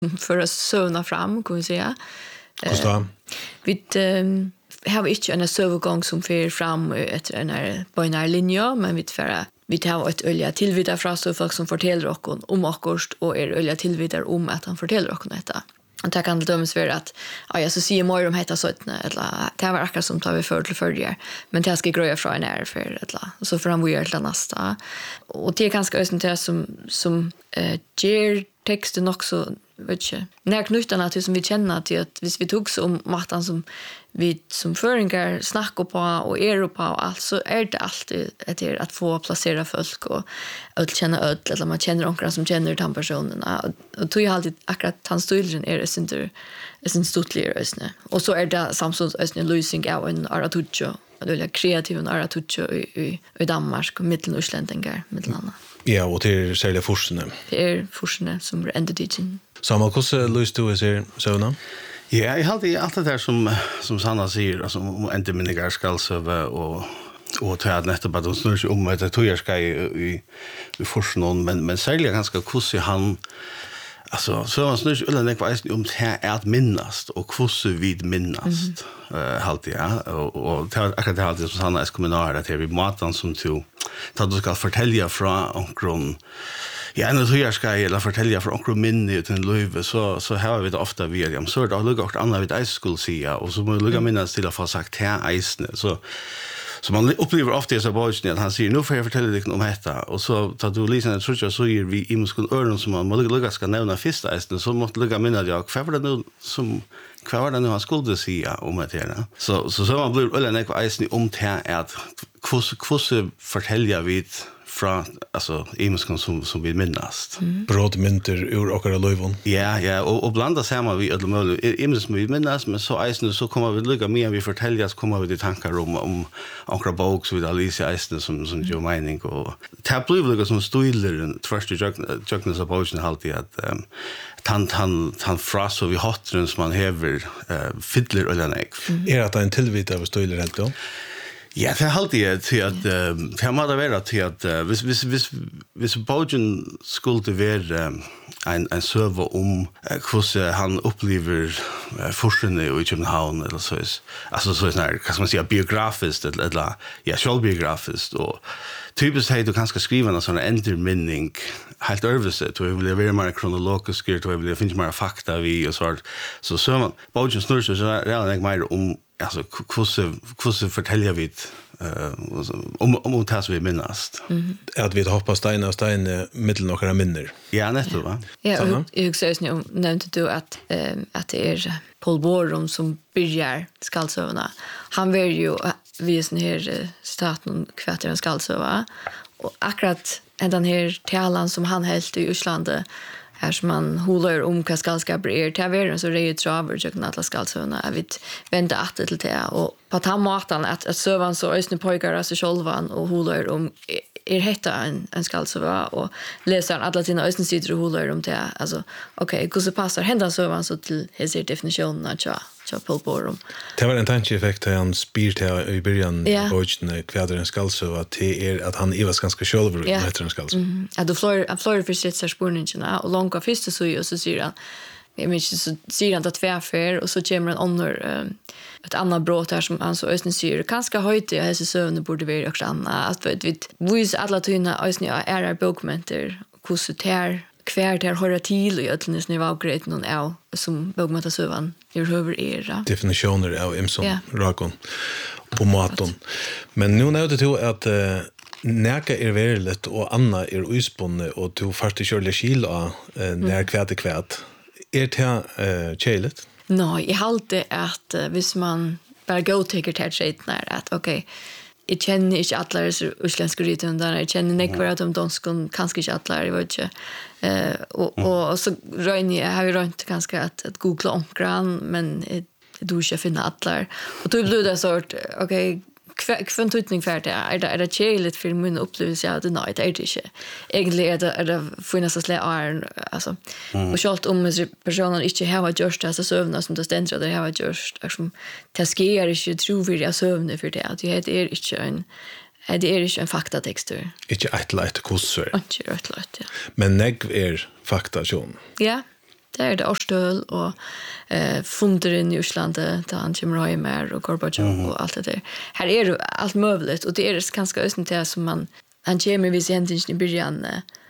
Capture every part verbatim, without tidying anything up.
för att sövna fram, kan vi säga. Hur då? Vi um, har inte en sövgång som för fram efter en här binär linje, men vi för vi tar ett ölja tillvidare från så folk som fortäller oss om akkurst och är ölja tillvidare om att han fortäller oss detta. Och det kan dömas för att ja, jag så säger mer om heta sådana eller det var akkurat som tar vi för till förr men det ska gröja från en är för eller så för han vill till nästa och det är ganska ösentligt som som eh, ger texten också vet jag när knutarna till som vi känner till att hvis vi tog så om mattan som vi som föringar snackar på och Europa och allt så är det alltid att är att få placera folk och att känna öll eller man känner några som känner de personerna och tog ju alltid akkurat hans stilen är det inte är en stutligare ösne och så är det Samsons ösne losing av en Aratucho eller kreativ en Aratucho i i i Danmark och Mittelnorsländinger mittelanda. Ja, och det är särskilt forsene. Det är forsene som är ända teaching. Samuel, hvordan lyst du ser søvna? Ja, jeg halte alt det der som, som Sanna sier, altså om endemyndiger skal søve, og, og til at nettopp at hun snur seg om etter tog jeg skal i, i, i forskningen, men, men særlig ganske hvordan han, altså, så han snur seg ulla nekva om det er at minnast, og hvordan vi minnast, mm -hmm. uh, halte jeg, og, og det er akkurat det halte som Sanna er kommentar, at det er vi maten som du, at du skal fortelle fra omkron, ja, en tog jeg skal eller fortelle fra omkring minne uten en løyve, så, så har vi det ofte ved, ja, så er det også lukket annet vi eis skulle si, og så må vi lukke minnes til å få sagt her eisene, så så man upplever ofta så bara att han säger nu får jag fortælle dig om detta och så tar du liksom jag tror jag så är vi i muskul öron som man måste lugga ska nämna första eisen så måste lugga minna jag kvar var det nu som kvar var det nu han skulle säga om det här så så så man blir eller något eisen om det här att hur hur fortälja vi fra alltså imuskon som som vi minnast. Mm. Brådmynter ur okra løyvon. Ja, ja, og, og blanda sammen vi alle mulige imuskon som vi minnast, men så eisne så kommer vi lukka mer vi fortelja, så kommer vi til tankar om om okra bok så vi Alicia eisne som som jo mening og det blir lukka som stoiler tvørst i jøknes av boken alltid at um, han han han fras så vi hattren som man hever uh, fiddler eller nek. Mm. Er at en tilvita av stoiler helt då? Ja, det er alltid til at det er måtte være til at hvis, hvis, hvis, hvis bogen skulle være en, en søve om hvordan han opplever forskjellene i København eller så altså så sånn her, hva skal man si, biografisk eller, eller ja, selvbiografisk og typisk hei du kanskje skrive en sånn enderminning helt øvelse, du vil være mer kronologisk, du vil finne mer fakta vi og så så så man, bogen snur seg så er det ikke mer om alltså hur hur fortäljer vi uh, om om det som vi minnast. Mm. Att vi hoppas stein och stein mittel några minner. Ja, netto va. Ja, och jag säger ju nämnde du att um, att det är Paul Borum som börjar skallsövna. Han vill ju vi sån här staten kvarteren skallsöva och akkurat den här talan som han helt i Island här som man håller om vad skallskap är till världen så det är ju traver jag kan alla skallsövna jag vet vänta att till det och på att han matan att att sövan så ösnen pojkar alltså självan och håller om är hetta en en skallsöva och läser alla sina ösnen sidor och håller om det alltså okej hur så passar hända sövan så till hela definitionen att ja så på borum. Det var en tankeeffekt att han spyr till i början yeah. bogen kvädren skallsöva till er att han är ganska själv yeah. heter en skallsöva. Mm. Ja, då flör jag flör för sitt spårningarna och långa första så ju så säger han jag minns så säger han att tvärfär och så kommer en annan um, ett annat brott här som han så ösnen syr ganska höjt jag så sövne borde vi också annat att vi vis alla tyna ösnen är bokmenter kusuter kvar där höra till i öllnes nu var grejt någon är som bokmenta sövan hur över era definitioner av imson yeah. rakon och maton men nu när det till att uh, näka är väldigt och Anna är usponne och du fast körle skil och när kvärt kvärt är det eh chelet nej jag hållte att uh, hvis man bara go take it shit när att okej jag känner inte alla utländska rytten där jag känner nek för att de danskon kanske inte alla jag vet inte eh och och så rör jag har ju runt ganska att att googla omkran men du inte finna alla och då blir det sort okej kvän tutning för det är det är det cheligt för min upplevelse av det night är det inte egentligen är det är det finnas att lära är alltså och schalt om personen inte har just det så sövna som det ständer där har just som taskerar inte tror vi är sövna för det att det är inte en det är inte en faktatextur inte ett lätt kurser inte ett lätt ja men negv är faktation ja Det är det Årstöl och eh, funderen i Islandet där han kommer hem här och Gorbachev mm. och allt det där. Här är det allt möjligt och det är ganska östen till som man han kommer vid händingen i början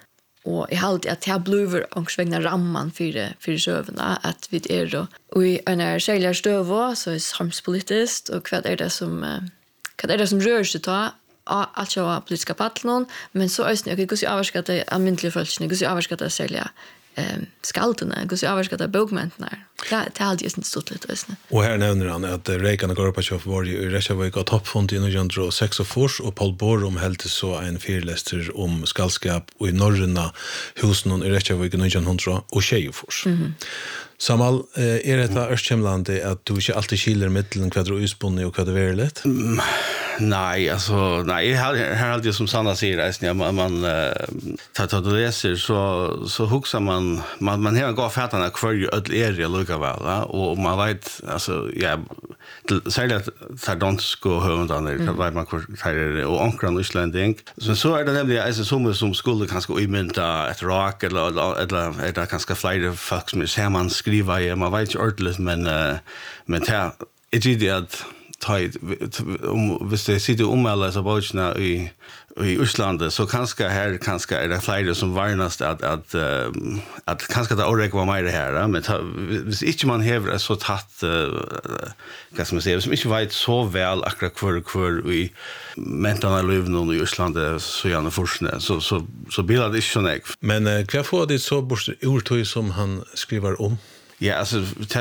och i halt att jag bluver och svängna ramman för det för sövarna att vi är då och i en säljar stöv så är samhällspolitiskt och vad är det som vad är det som rör sig då att jag politiska patlon men så östen jag går så avskatta allmänliga folkne går så avskatta sälja ehm skalterna går så avskatta bokmänterna det det har inte stått lite östen och här nämner han att Reagan och Gorbachev var ju i Reykjavik och toppfond i nittonhundrasex och Paul Borum hade så en föreläsning om skallskap och i norrna husen i Reykjavik i nittonhundrasextiosex. Mhm. Samal, är det här örstkemlande att du inte alltid skiljer mittlen vad du är utspunnig och vad du är lätt? Mm, nej, alltså, nej, här, här är det som Sanna säger, ja, man, man äh, tar, tar du läser så, så huxar man, man, man har gått fätarna kvar ju ödel area lika väl, ja, och man vet, alltså, ja, särskilt att tar de ska hövundan, mm. vet man kvar tar och ankran och islanding. Så, så är det nämligen alltså, som, som skulle kanske umynta ett rak eller, eller, eller, eller kanske flera folk som är samman skriva i, man vet inte ordentligt, men, uh, men det är inte det att ta i, om, hvis det sitter ommelda så bøkene i, i Østlandet, så kanskje her kanskje er det flere som varnast at, at, uh, at kanskje det årek var mer her, men ta, hvis ikke man hever så tatt, uh, hva skal man si, hvis man ikke vet så vel akkurat hver, hver i mentene løvene i Østlandet, så gjerne forskne, så, så, så blir det ikke sånn jeg. Men uh, hva får det så bort ordtøy som han skriver om? Ja, alltså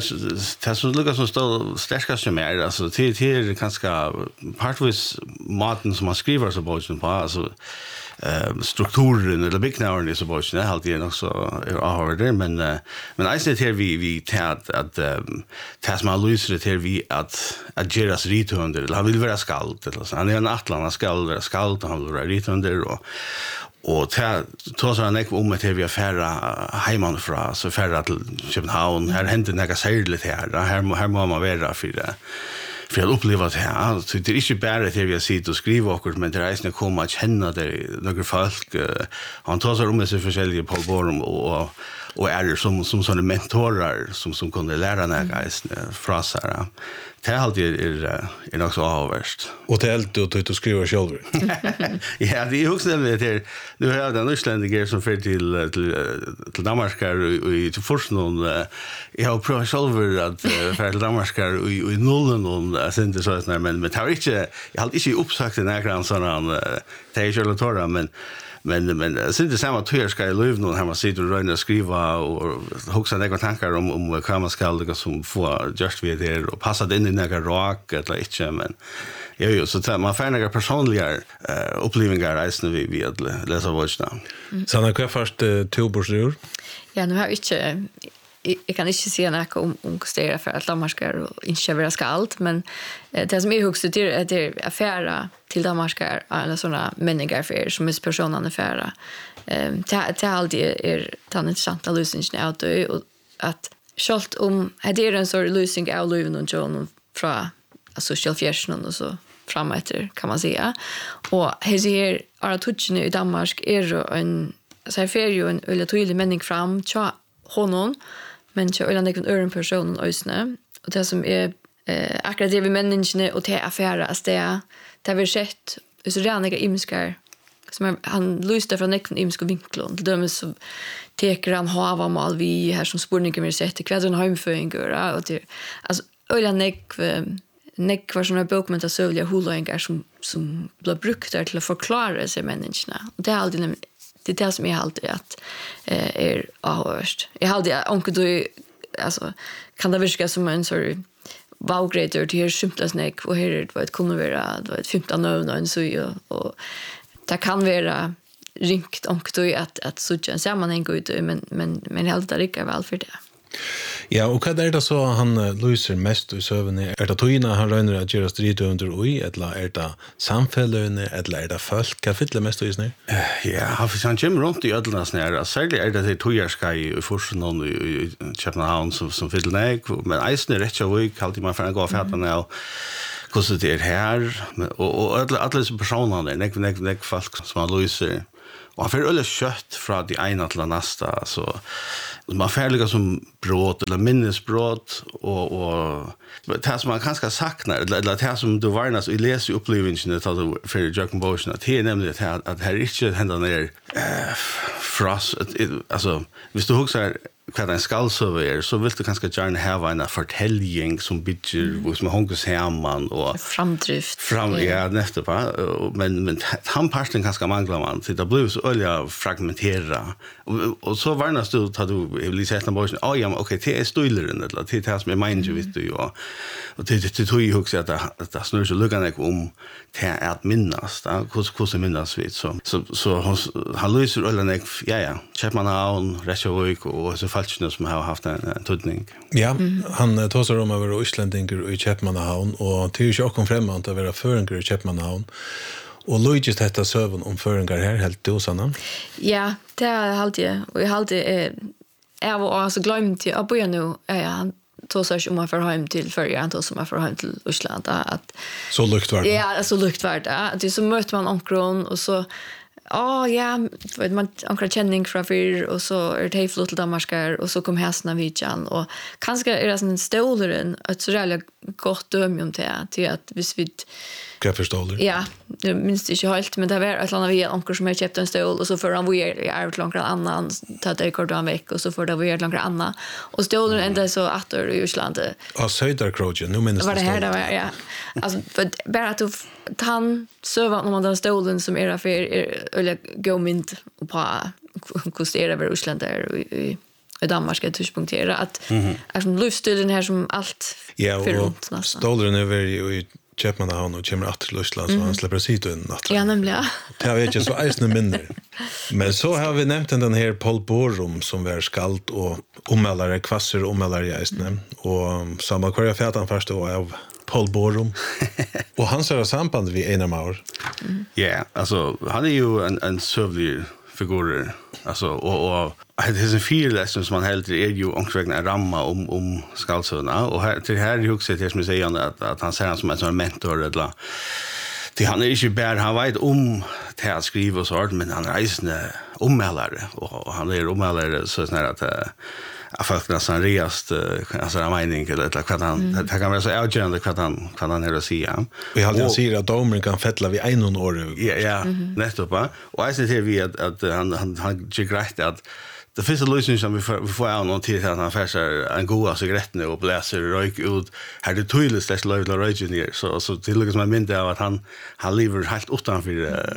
det som lukkar som står sterkast som är alltså till till ganska partvis maten som man skriver så boken på alltså eh strukturen eller byggnaden så boken är alltid också har det men men I said här vi vi tät att tas man löser det här vi att att geras ritunder eller han vill vara skald eller så han är en atlan skald vara skald han vill vara ritunder och och ta så han om att vi affära hemman från så färra till Köpenhamn här händer några särskilt här här här må man vara för det för att uppleva det här så det är inte bara att vi sitter och skriver och men det är inte komma att känna det några folk han tar så om med sig förskälliga Paul Borum och och är som som såna mentorer som som kunde lära några från så här det är alltid är är också avvärst. Och det är alltid att du skriver själv. Ja, det är också det där. Nu har den isländiker som för till till till Danmark och i till forskning jag har provat själv att för till Danmark och i nollen och sen det så där men men har inte jag har inte uppsagt den här grann såna det är själva torra men men men sen det samma två ska i liv nu när man sitter och rör och skriva och huxa några tankar om om vad man ska lägga som få just vid det och passa in i några rak eller inte men ja ju så man får några personliga uh, upplevelser resten vi vi att läsa vårdsna. Så när kvar först tvåborsjur? Ja, nu har jag inte jag kan inte säga något om om kostera för att Danmark och inte vara skalt men det som är högst det är det affärer till Danmark eller såna människor för som är personerna affärer. Ehm det det alltid är tan intressanta lösningen ut och att skalt om det är en sån lösning av Löven och John från social fashion och så framåt kan man säga. Och här ser alla touchen i Danmark är en så här för ju en eller tydlig mening fram tja honom men så eller någon annan person ösnä och det som är eh akkurat det vi människorna och det affärer att det det vi sett så rena imskar som han lyste från en imsk vinkel till dem så teker han hava mal vi här som spårningen vi sett kvädren hemföringar och det alltså eller nek nek var såna bokment av sövliga holoingar som som blir brukt där till att förklara sig människorna och det är alltid det är det som är alltid att eh, är avhörst. Jag hade onkel då alltså kan det virka som en sorry wow greater till här simpla snack och här det var ett kunde vara det var ett femton över och så och det kan vara ringt onkel då att att så känns sammanhang ut men men men helt det rycker väl för det. Ja, och vad är det så han lyser mest i sövnen? Är det toina han rönner att göra strid under oj, eller är det samfällene, eller är det folk? Vad fyller mest i snö? Ja, han får han kommer runt i ödlarna snär. Särskilt är det det tojarska i forskningen i Köpenhamn som som fyller nej, men eisen är rätt så vik, alltid man får gå färdan nu. Hur det är här och och alla alla personer där, nek nek nek folk som han lyser. Och han får öle kött från det ena till det nästa så man färliga som brott eller minnesbrott och och det som man kanske saknar eller eller det som du varnas och läser upplevelsen att du för Jacob Boschen att det är nämligen att att här inte händer ner eh frost alltså visst du huxar vad en skallsöver är så vill du kanske gärna ha en fortelling som bygger vad som hångs hemman och framdrift fram ja nästa på men men han parten kanske manglar man så det blir så olja fragmentera och, och så varnas du tar du vill sätta på ja ja okej det är stilleren eller det är som är mind ju vet du ja och det det tror jag också att det snurrar så lugna om det är att minnas då hur hur minnas vi så så så han löser olja ja ja Chapman Town Reykjavik och så falskna som har haft en, en tudning. Ja, mm. han tar sig om att vara isländinger i Köpmannahavn och det är ju också främmande att vara föringar i Köpmannahavn. Och Luigi detta söven om föringar här helt då Sanna. Ja, det är alltid jag och jag alltid är jag var alltså glömt till att börja nu är han tog sig om att få hem till förra han tog som att få hem till Island att så lukt var det. Ja, så lukt var det. Att det så möter man onkron och så ja, oh, ja, vet man ankra känning från för och så är det flott till Danmarkar och så kom hästarna vidjan och kanske är det en stoleren ett så jävla gott döm om det till att hvis vi kan förstå det. Ja, det minst inte helt men det var ett annat vi ankor som har köpt en stol och så för han var ju är ut långt annan ta det kort en vecka och så för det var ju långt annan och stolen ända så åter i Island. Ja, Söderkrogen, nu minns det. Var det här det var ja. Alltså för bara att han söva när man den stolen som är för eller gå mint och på kostera över Island där i i Danmark ska tuspunktera att är som luftstilen här som allt ja, och stolen över i Köpmannahavn och kommer att till Island så han släpper sig ut natt. Ja, nämligen. Det har inte så ärsna mindre. Men så har vi nämnt den här Paul Borum som var skalt och omälare, kvasser omälare i ärsna. Och samma kvar jag fätan först då av Paul Borum. Och han ser samband vid Einar Maur. Ja, yeah, alltså han är ju en en sövlig figur alltså och och det är en fyrläsning som man helt är ju omkring en ramma om om skallsöna och här till här är också det som säger att att han ser han som en sån mentor eller det han är inte bara han vet om det att skriva och så men han är isne omälare och han är omälare så snarare att jag folk nästan rest alltså en mening eller vad han det kan vara så avgörande vad han kan han höra säga. Vi har ju säger att domaren kan fettla vid en år. Ja ja, nästan va. Och jag ser vi att att han han han gick rätt att det finns en lösning som vi får vi får någon tid att han färsar en god cigarett nu och bläser rök ut här det tydligt slash level origin så så till liksom man minns av att han han lever helt utanför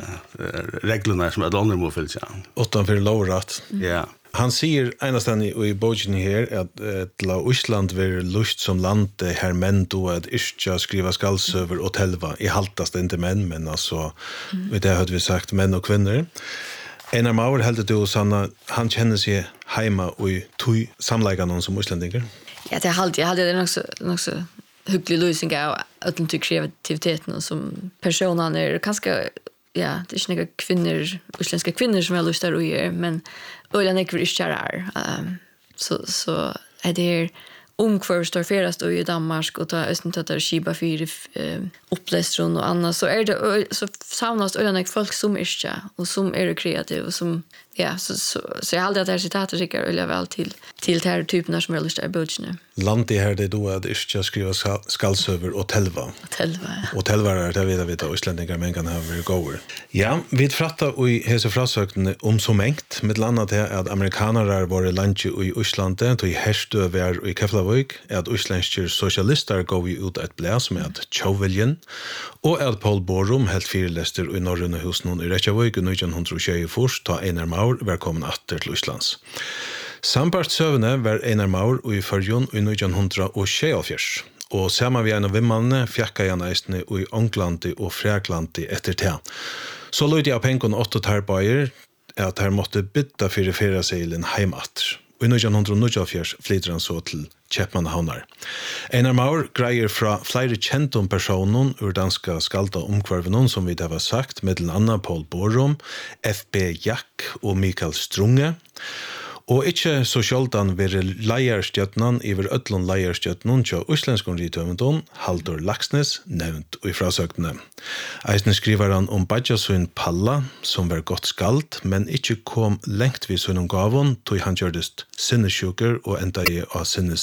uh, reglerna som att andra må följa. Utanför lovrat. Ja. Han säger enastan i, i boken här att ett la Island var lust som land här män då att inte skriva skallsöver och telva i haltast inte män men alltså mm. vet jag hade vi sagt män och kvinnor. Einar Maur heldur du Sanna han känner sig hemma och i tog samlägga någon som isländinger. Ja, det hade jag hade det också också hygglig lösning av att den tycker kreativiteten som personen är kanske ja, det är inte kvinnor, isländska kvinnor som har lust att göra, men ölen är kvar um, så så är det ungför står ferast och i Danmark och ta östen att det skiba för uh, upplästron och annat så är det så savnas ölen folk som är och som är kreativa och som ja så så så jag hade det här citatet tycker jag väl till till det här typen som är lust att börja. Land i här det då att inte skriva skallsöver och telva. Telva. Och telva är det vet vi då islänningar men kan ha very goer. Ja, vi fratta i hese frasökten om så mängd med landa det att amerikaner var i landet i Island och i härstö var i Keflavik att isländska socialister går ut ett bläs med Chauvelin och att Paul Borum helt fyrlester i norröna husen i Reykjavik i nitton tjugotvå ta Einar Maur velkommen atter til Islands. Sambart søvne var Einar Maur i Førjun i nitton tjugosex og sammen vi en av vimmene fjakka han eisne i Ånglandi og Fræklandi etter det. Så løyde jeg pengen åtte tarbeier at her måtte bytta fyrir fyrir seilen heimatter. I nitton tjugosex flyter han så til Köpmannahavnar. Einar Maur greier fra flere kjentum personer ur danska skalda omkvarvenon som vi det var sagt, med Anna Paul Borum, F B Jack og Mikael Strunge. Og ikke så sjaldan være leierstjøtnen iver ødlån leierstjøtnen til Øslandskon Ritøvendon, Haldur Laksnes, nevnt og i frasøktene. Eisne skriver han om Badjasøyn Palla, som var godt skald, men ikke kom lengt vid sønnen gavon, tog han gjørdest sinnesjuker og enda i av sinnes